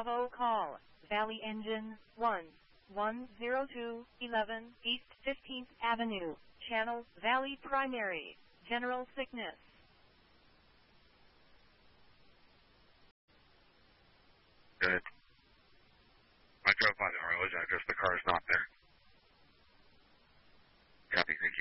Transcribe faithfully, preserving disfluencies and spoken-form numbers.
Bravo call, Valley Engine, one, one zero two, eleven, East fifteenth Avenue, Channel, Valley Primary, General Sickness. Good. I drove by the Arlo's address. The car's not